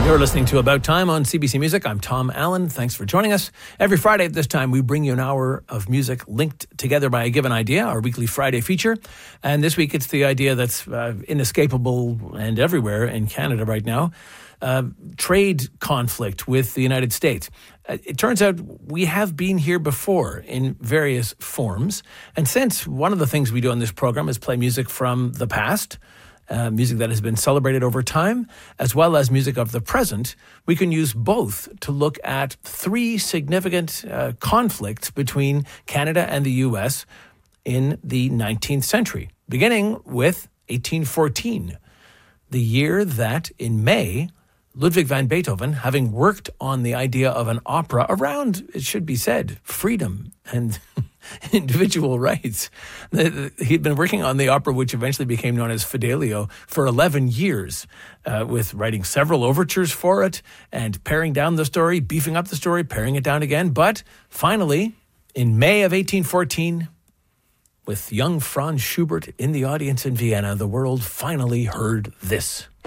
You're listening to About Time on CBC Music. I'm Tom Allen. Thanks for joining us. Every Friday at this time, we bring you an hour of music linked together by a given idea, our weekly Friday feature. And this week, it's the idea that's inescapable and everywhere in Canada right now, trade conflict with the United States. It turns out we have been here before in various forms. And since one of the things we do on this program is play music from the past, music that has been celebrated over time, as well as music of the present, we can use both to look at three significant conflicts between Canada and the U.S. in the 19th century, beginning with 1814, the year that, in May, Ludwig van Beethoven, having worked on the idea of an opera around, it should be said, freedom and individual rights. He'd been working on the opera, which eventually became known as Fidelio, for 11 years, with writing several overtures for it and paring down the story, beefing up the story, paring it down again. But finally, in May of 1814, with young Franz Schubert in the audience in Vienna, the world finally heard this.